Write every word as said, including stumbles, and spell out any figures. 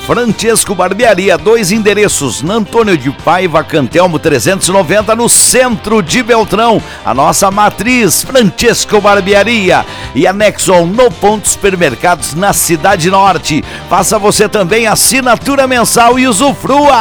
Francesco Barbearia, dois endereços, na Antônio de Paiva, Cantelmo trezentos e noventa, no centro de Beltrão. A nossa matriz, Francesco Barbearia, e a Nexon no Ponto Supermercados, na Cidade Norte. Faça você também a assinatura mensal e usufrua.